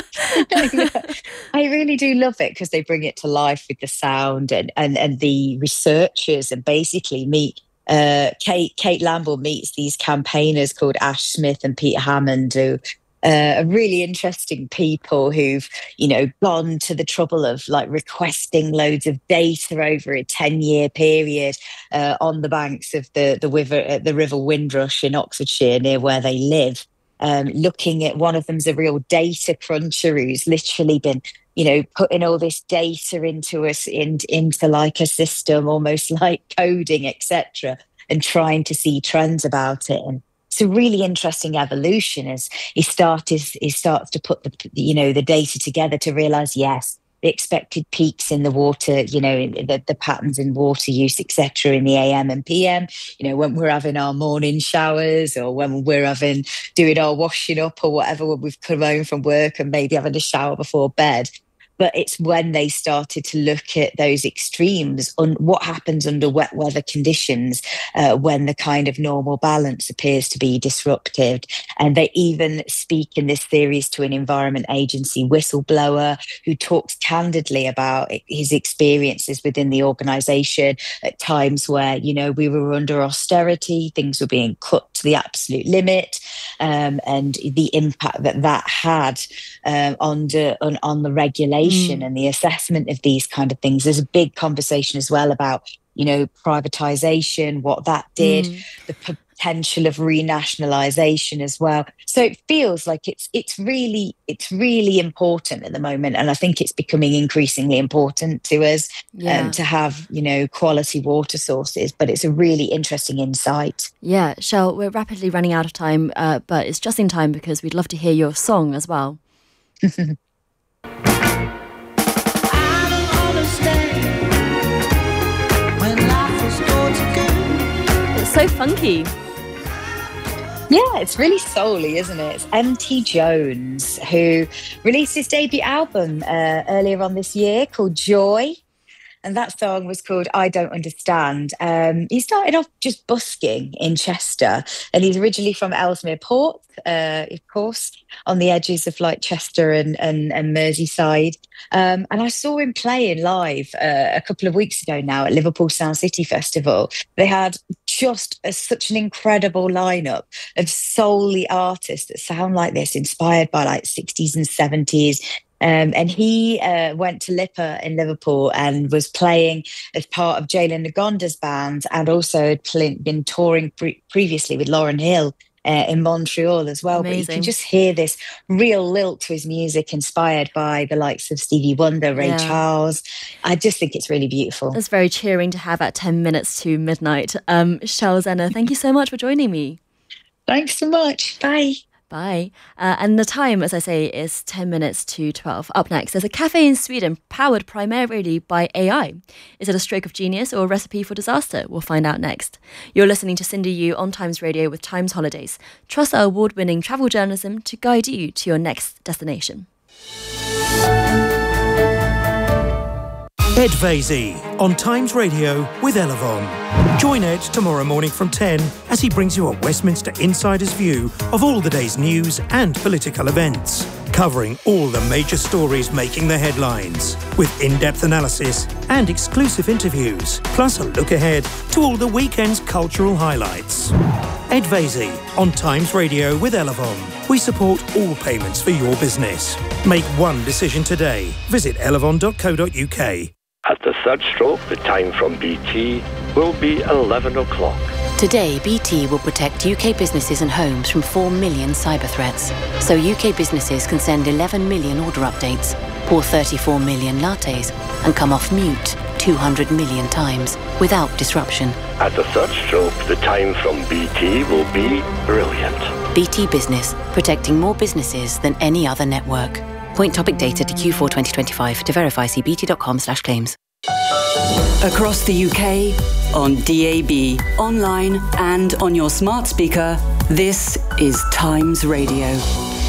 I really do love it because they bring it to life with the sound and the researchers, and basically meet Kate Lamble meets these campaigners called Ash Smith and Peter Hammond, who are really interesting people who've, gone to the trouble of like requesting loads of data over a 10-year period on the banks of the River Windrush in Oxfordshire, near where they live. Looking at, one of them's a real data cruncher who's literally been, putting all this data into like a system, almost like coding, etc., and trying to see trends about it. And it's a really interesting evolution as he starts to put the data together to realise, yes, the expected peaks in the water, the patterns in water use, etc., in the AM and PM, when we're having our morning showers or when we're doing our washing up or whatever, when we've come home from work and maybe having a shower before bed. But it's when they started to look at those extremes on what happens under wet weather conditions, when the kind of normal balance appears to be disrupted. And they even speak in this series to an Environment Agency whistleblower who talks candidly about his experiences within the organisation at times where, we were under austerity, things were being cut to the absolute limit, and the impact that had on the regulation and the assessment of these kind of things. There's a big conversation as well about, privatisation, what that did, the potential of renationalisation as well. So it feels like it's really important at the moment, and I think it's becoming increasingly important to us to have quality water sources. But it's a really interesting insight. Yeah, Shell, we're rapidly running out of time, but it's just in time because we'd love to hear your song as well. It's so funky. Yeah, it's really soul-y, isn't it? It's M.T. Jones, who released his debut album earlier on this year called Joy. And that song was called I Don't Understand. He started off just busking in Chester, and he's originally from Ellesmere Port, of course, on the edges of like Chester and Merseyside. And I saw him playing live a couple of weeks ago now at Liverpool Sound City Festival. They had just such an incredible lineup of soul-y artists that sound like this, inspired by like 60s and 70s. And he went to LIPA in Liverpool and was playing as part of Jalen Ngonda's band, and also had been touring previously with Lauryn Hill in Montreal as well. Amazing. But you can just hear this real lilt to his music, inspired by the likes of Stevie Wonder, Ray Charles. I just think it's really beautiful. It's very cheering to have at 10 minutes to midnight. Shell Zenner, thank you so much for joining me. Thanks so much. Bye. Bye. And the time, as I say, is 10 minutes to 12. Up next, there's a cafe in Sweden powered primarily by AI. Is it a stroke of genius or a recipe for disaster? We'll find out next. You're listening to Cindy Yu on Times Radio with Times Holidays. Trust our award-winning travel journalism to guide you to your next destination. Ed Vaizey on Times Radio with Elevon. Join Ed tomorrow morning from 10 as he brings you a Westminster insider's view of all the day's news and political events, covering all the major stories making the headlines, with in-depth analysis and exclusive interviews, plus a look ahead to all the weekend's cultural highlights. Ed Vaizey on Times Radio with Elevon. We support all payments for your business. Make one decision today. Visit elevon.co.uk. At the third stroke, the time from BT will be 11 o'clock. Today, BT will protect UK businesses and homes from 4 million cyber threats. So UK businesses can send 11 million order updates, pour 34 million lattes, and come off mute 200 million times without disruption. At the third stroke, the time from BT will be brilliant. BT Business, protecting more businesses than any other network. Point topic data to Q4 2025. To verify, see bt.com/claims. Across the UK, on DAB, online and on your smart speaker, this is Times Radio.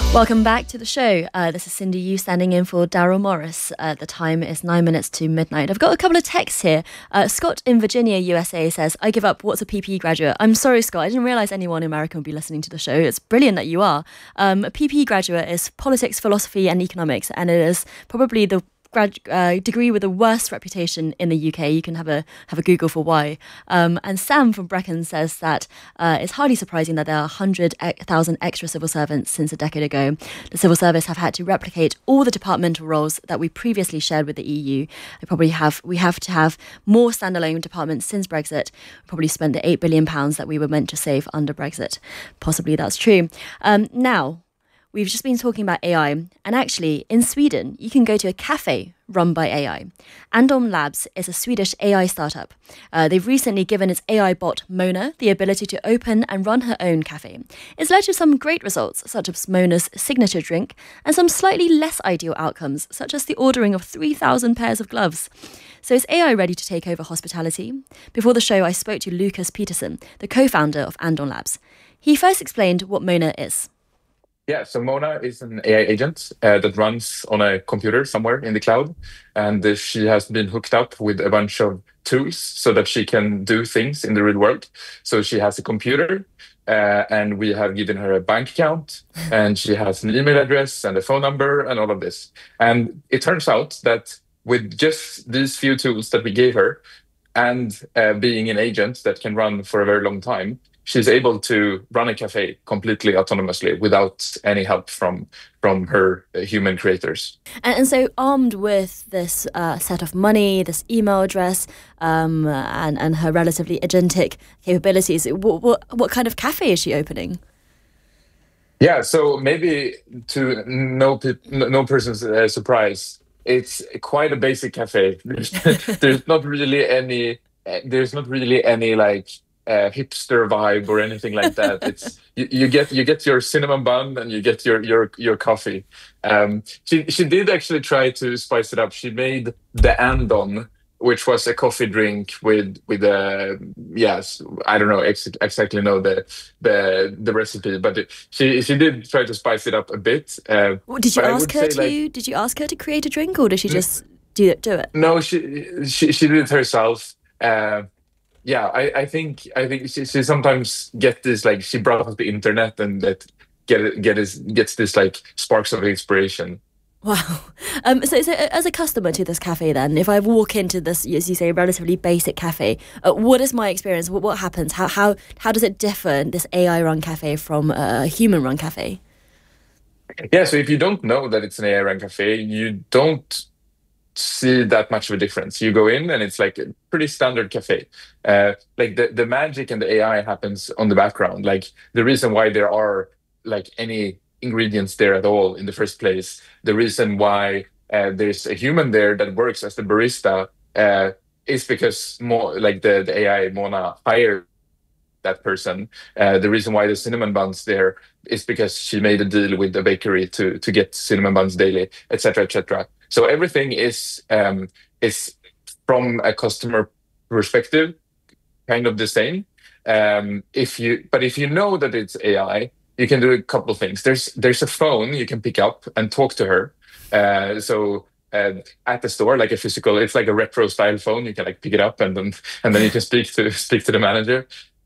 Welcome back to the show. This is Cindy Yu standing in for Daryl Morris. The time is 9 minutes to midnight. I've got a couple of texts here. Scott in Virginia, USA says, I give up. What's a PPE graduate? I'm sorry, Scott. I didn't realise anyone in America would be listening to the show. It's brilliant that you are. A PPE graduate is politics, philosophy and economics, and it is probably the degree with the worst reputation in the UK. You can have a Google for why. And Sam from Brecon says that it's hardly surprising that there are 100,000 extra civil servants since a decade ago. The civil service have had to replicate all the departmental roles that we previously shared with the EU. We have to have more standalone departments since Brexit. We probably spent the £8 billion that we were meant to save under Brexit. Possibly that's true. Now, we've just been talking about AI, and actually, in Sweden, you can go to a cafe run by AI. Andom Labs is a Swedish AI startup. They've recently given its AI bot, Mona, the ability to open and run her own cafe. It's led to some great results, such as Mona's signature drink, and some slightly less ideal outcomes, such as the ordering of 3,000 pairs of gloves. So is AI ready to take over hospitality? Before the show, I spoke to Lucas Peterson, the co-founder of Andom Labs. He first explained what Mona is. Yeah, so Mona is an AI agent that runs on a computer somewhere in the cloud. And she has been hooked up with a bunch of tools so that she can do things in the real world. So she has a computer and we have given her a bank account and she has an email address and a phone number and all of this. And it turns out that with just these few tools that we gave her and being an agent that can run for a very long time, she's able to run a cafe completely autonomously without any help from her human creators. And so armed with this set of money, this email address, and her relatively agentic capabilities, what kind of cafe is she opening? Yeah, so maybe to no person's surprise, it's quite a basic cafe. There's not really any like hipster vibe or anything like that. It's you get your cinnamon bun and you get your coffee. She did actually try to spice it up. She made the Andon, which was a coffee drink with yes, I don't know exactly know the recipe, but she did try to spice it up a bit. Did you ask her to? Did you ask her to create a drink, or did she just do it? No, she did it herself. Yeah, I think she sometimes get this, like, she brought up the internet and that gets this like sparks of inspiration. Wow. So as a customer to this cafe then, if I walk into this, as you say, relatively basic cafe, what is my experience? What happens? How does it differ, this AI-run cafe, from a human-run cafe? Yeah, so if you don't know that it's an AI-run cafe, you don't see that much of a difference. You go in and it's like a pretty standard cafe. Like the magic and the AI happens on the background. Like the reason why there are like any ingredients there at all in the first place, the reason why there's a human there that works as the barista is because more like the AI Mona hired that person. The reason why the cinnamon buns there is because she made a deal with the bakery to get cinnamon buns daily, etc., etc. So everything is from a customer perspective kind of the same. If you know that it's AI, you can do a couple of things. There's a phone you can pick up and talk to her. So at the store, like a physical, it's like a retro style phone. You can like pick it up and then you can speak to the manager.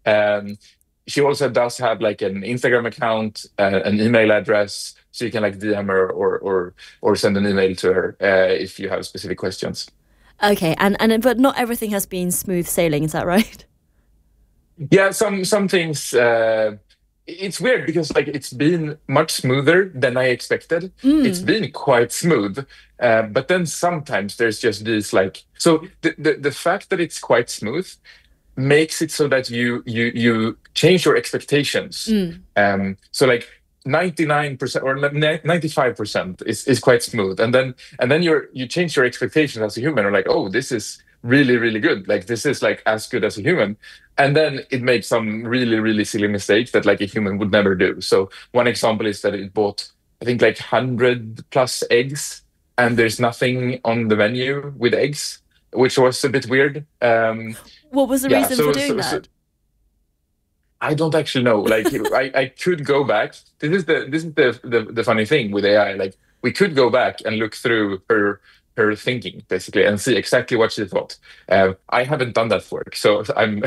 She also does have like an Instagram account, an email address, so you can like DM her or send an email to her if you have specific questions. Okay, but not everything has been smooth sailing, is that right? Yeah, some things. It's weird because like it's been much smoother than I expected. It's been quite smooth, but then sometimes there's just this like, so the fact that it's quite smooth makes it so that you change your expectations. So like 99% or 95% is quite smooth, and then you change your expectations as a human. Or like, oh, this is really, really good. Like this is like as good as a human. And then it makes some really, really silly mistakes that like a human would never do. So one example is that it bought, I think, like 100+ eggs, and there's nothing on the menu with eggs, which was a bit weird. What was the reason for doing that? I don't actually know. Like I could go back. This is the funny thing with AI. Like we could go back and look through her thinking basically and see exactly what she thought. I haven't done that work, so I'm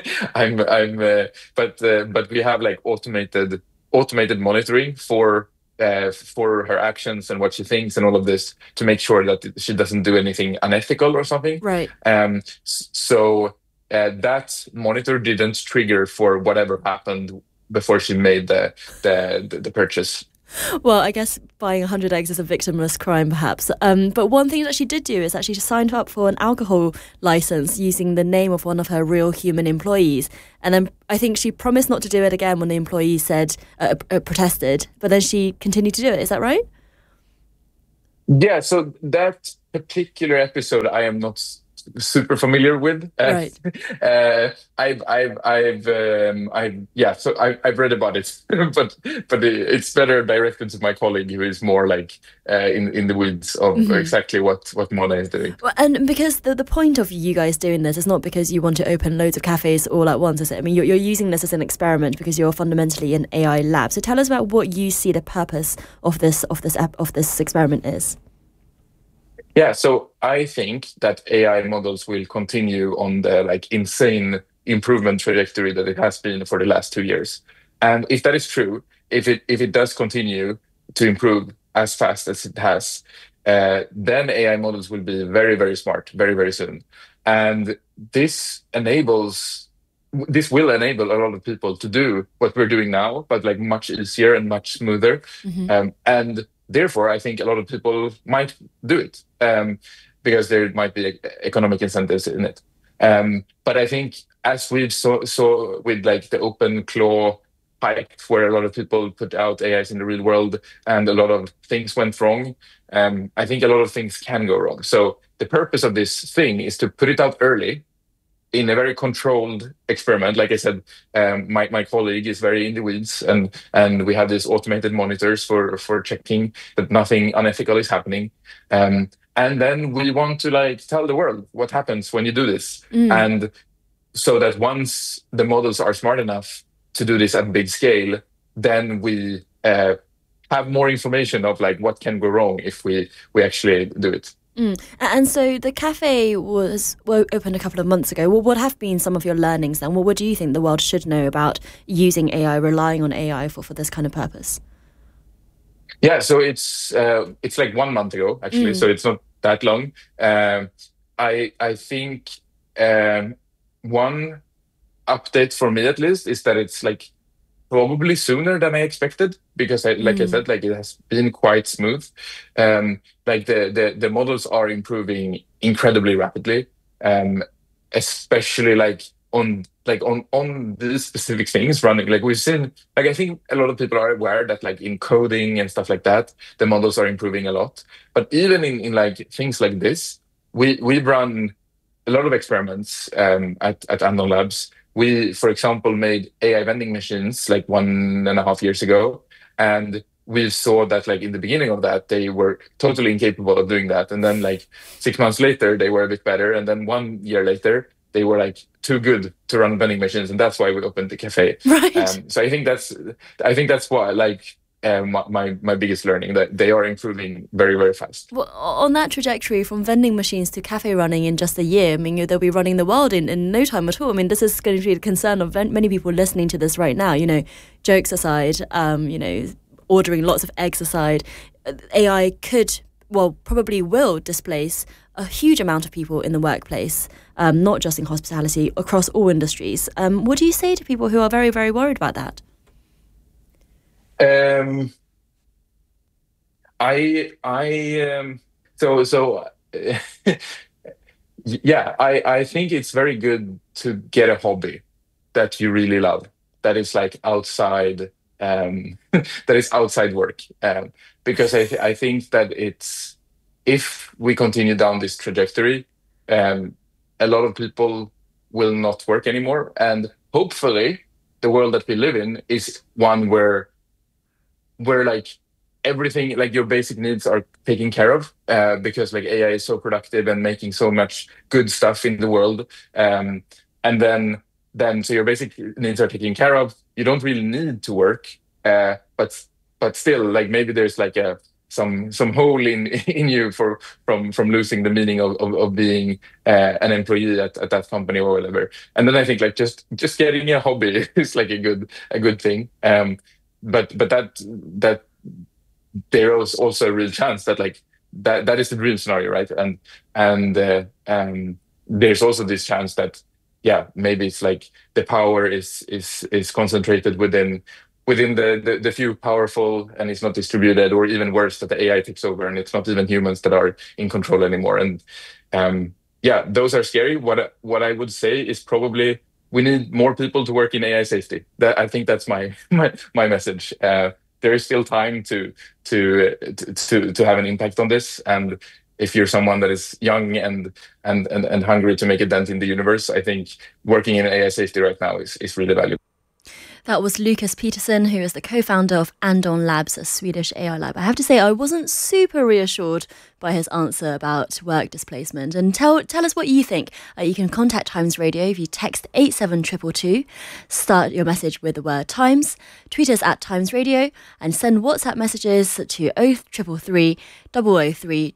but we have like automated monitoring for her actions and what she thinks and all of this to make sure that she doesn't do anything unethical or something. Right. So that monitor didn't trigger for whatever happened before she made the purchase. Well, I guess buying 100 eggs is a victimless crime, perhaps. But one thing that she did do is that she signed up for an alcohol license using the name of one of her real human employees. And then I think she promised not to do it again when the employee said protested. But then she continued to do it. Is that right? Yeah. So that particular episode, I am not super familiar with. Right. I've read about it, but it's better directed to my colleague who is more like in the weeds of exactly what Mona is doing. Well, and because the point of you guys doing this is not because you want to open loads of cafes all at once, is it? I mean, you're using this as an experiment because you're fundamentally an AI lab. So tell us about what you see the purpose of this experiment is. Yeah, so I think that AI models will continue on the like insane improvement trajectory that it has been for the last 2 years. And if that is true, if it does continue to improve as fast as it has, then AI models will be very, very smart very, very soon. And this will enable a lot of people to do what we're doing now, but like much easier and much smoother. And therefore, I think a lot of people might do it because there might be economic incentives in it. But I think as we saw with like the OpenClaw hype, where a lot of people put out AIs in the real world and a lot of things went wrong, I think a lot of things can go wrong. So the purpose of this thing is to put it out early in a very controlled experiment. Like I said, my colleague is very in the weeds, and we have these automated monitors for checking that nothing unethical is happening. And then we want to like tell the world what happens when you do this. And so that once the models are smart enough to do this at big scale, then we have more information of like what can go wrong if we actually do it. And so the cafe was opened a couple of months ago. Well, what have been some of your learnings then? Well, what do you think the world should know about using AI, relying on AI for this kind of purpose? Yeah, so it's like 1 month ago, actually, so it's not that long. I think one update for me, at least, is that it's like probably sooner than I expected, because I said, like it has been quite smooth. Like the models are improving incredibly rapidly, especially like on these specific things running. Like we've seen, like I think a lot of people are aware that like in coding and stuff like that, the models are improving a lot. But even in like things like this, we've run a lot of experiments at Unknown Labs. We, for example, made AI vending machines like 1.5 years ago, and we saw that like in the beginning of that, they were totally incapable of doing that. And then like 6 months later, they were a bit better. And then 1 year later, they were like too good to run vending machines. And that's why we opened the cafe. Right. So I think that's why like my biggest learning, that they are improving very, very fast. Well, on that trajectory from vending machines to cafe running in just a year, I mean, they'll be running the world in no time at all. I mean, this is going to be the concern of many people listening to this right now. You know, jokes aside, ordering lots of eggs aside, AI could, well, probably will displace a huge amount of people in the workplace, not just in hospitality, across all industries. What do you say to people who are very, very worried about that? I think it's very good to get a hobby that you really love, that is like outside, that is outside work, because I think that if we continue down this trajectory, a lot of people will not work anymore, and hopefully the world that we live in is one where like everything, like your basic needs are taken care of, because like AI is so productive and making so much good stuff in the world. And then then so your basic needs are taken care of. You don't really need to work, but still, like maybe there's like some hole in you from losing the meaning of being an employee at that company or whatever. And then I think like just getting a hobby is like a good thing. But that there is also a real chance that like that is the dream scenario, right? And there's also this chance that maybe it's like the power is concentrated within the few powerful, and it's not distributed, or even worse, that the AI takes over and it's not even humans that are in control anymore. And those are scary. What I would say is probably we need more people to work in AI safety. I think that's my message. There is still time to have an impact on this, and if you're someone that is young and hungry to make a dent in the universe, I think working in AI safety right now is really valuable. That was Lucas Peterson, who is the co-founder of Andon Labs, a Swedish AI lab. I have to say, I wasn't super reassured by his answer about work displacement. And tell us what you think. You can contact Times Radio if you text 87222, start your message with the word Times, tweet us at Times Radio, and send WhatsApp messages to 0333 003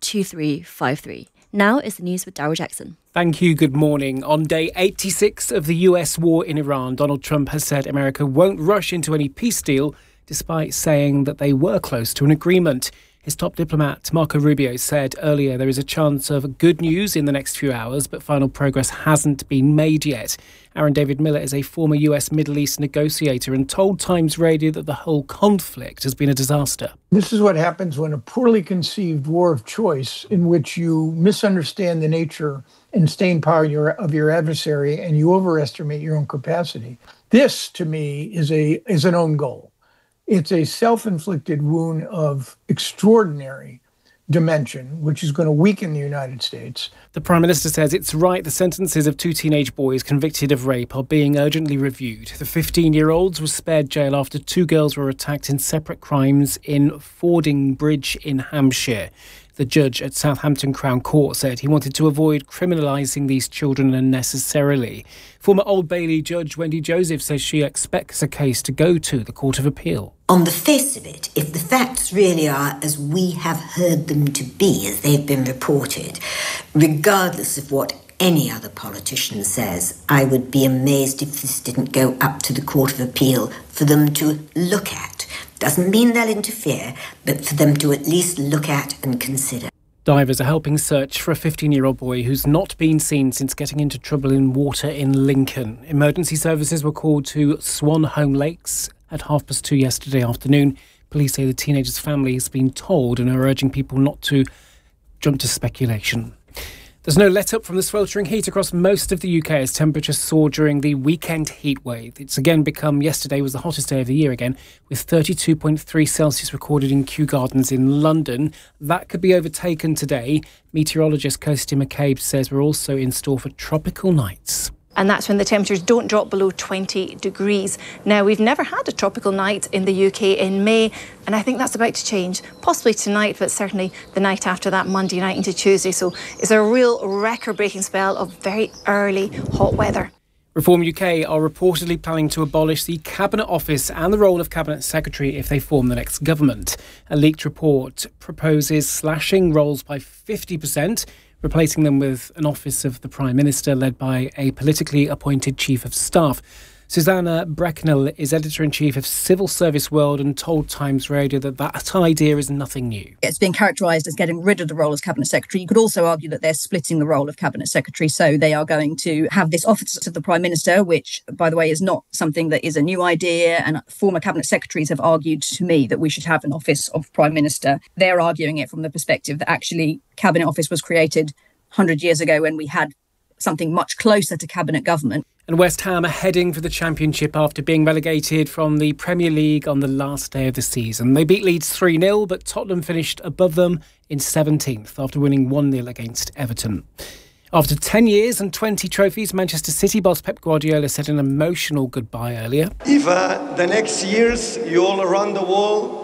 2353. Now is the news with Daryl Jackson. Thank you. Good morning. On day 86 of the US war in Iran, Donald Trump has said America won't rush into any peace deal, despite saying that they were close to an agreement. His top diplomat, Marco Rubio, said earlier there is a chance of good news in the next few hours, but final progress hasn't been made yet. Aaron David Miller is a former US Middle East negotiator and told Times Radio that the whole conflict has been a disaster. This is what happens when a poorly conceived war of choice, in which you misunderstand the nature and staying power of your adversary and you overestimate your own capacity. This, to me, is an own goal. It's a self-inflicted wound of extraordinary dimension, which is going to weaken the United States. The Prime Minister says it's right the sentences of 2 teenage boys convicted of rape are being urgently reviewed. The 15-year-olds were spared jail after 2 girls were attacked in separate crimes in Fording Bridge in Hampshire. The judge at Southampton Crown Court said he wanted to avoid criminalising these children unnecessarily. Former Old Bailey Judge Wendy Joseph says she expects a case to go to the Court of Appeal. On the face of it, if the facts really are as we have heard them to be, as they've been reported, regardless of what any other politician says, I would be amazed if this didn't go up to the Court of Appeal for them to look at. Doesn't mean they'll interfere, but for them to at least look at and consider. Divers are helping search for a 15-year-old boy who's not been seen since getting into trouble in water in Lincoln. Emergency services were called to Swan Home Lakes at 2:30 yesterday afternoon. Police say the teenager's family has been told and are urging people not to jump to speculation. There's no let-up from the sweltering heat across most of the UK as temperatures soar during the weekend heat wave. It's again become, yesterday was the hottest day of the year again, with 32.3 Celsius recorded in Kew Gardens in London. That could be overtaken today. Meteorologist Kirsty McCabe says we're also in store for tropical nights. And that's when the temperatures don't drop below 20 degrees. Now, we've never had a tropical night in the UK in May, and I think that's about to change, possibly tonight, but certainly the night after that, Monday night into Tuesday. So it's a real record-breaking spell of very early hot weather. Reform UK are reportedly planning to abolish the Cabinet Office and the role of Cabinet Secretary if they form the next government. A leaked report proposes slashing roles by 50%, replacing them with an office of the Prime Minister led by a politically appointed Chief of Staff. Susanna Brecknell is Editor-in-Chief of Civil Service World and told Times Radio that idea is nothing new. It's been characterised as getting rid of the role as Cabinet Secretary. You could also argue that they're splitting the role of Cabinet Secretary, so they are going to have this office of the Prime Minister, which, by the way, is not something that is a new idea, and former Cabinet Secretaries have argued to me that we should have an office of Prime Minister. They're arguing it from the perspective that actually Cabinet Office was created 100 years ago when we had something much closer to cabinet government. And West Ham are heading for the Championship after being relegated from the Premier League on the last day of the season. They beat Leeds 3-0, but Tottenham finished above them in 17th after winning 1-0 against Everton. After 10 years and 20 trophies, Manchester City boss Pep Guardiola said an emotional goodbye earlier. If the next years you all around the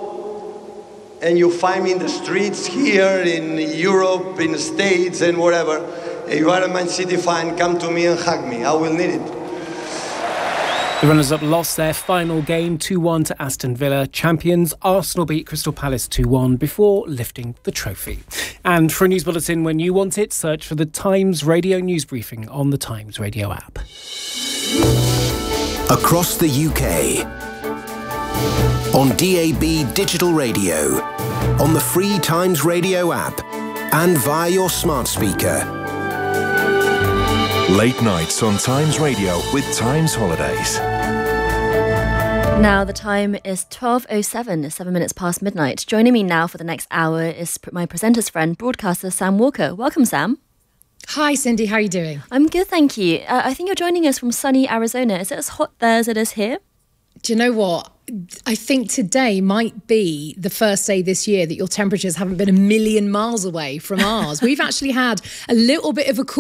world and you find me in the streets here in Europe, in the States and whatever, if you are a Man City fan, come to me and hug me. I will need it. The runners-up lost their final game 2-1 to Aston Villa. Champions Arsenal beat Crystal Palace 2-1 before lifting the trophy. And for a news bulletin when you want it, search for the Times Radio News Briefing on the Times Radio app. Across the UK. On DAB Digital Radio. On the free Times Radio app. And via your smart speaker. Late nights on Times Radio with Times Holidays. Now the time is 12:07, 7 minutes past midnight. Joining me now for the next hour is my presenter's friend, broadcaster Sam Walker. Welcome, Sam. Hi, Cindy. How are you doing? I'm good, thank you. I think you're joining us from sunny Arizona. Is it as hot there as it is here? Do you know what? I think today might be the first day this year that your temperatures haven't been a million miles away from ours. We've actually had a little bit of a cool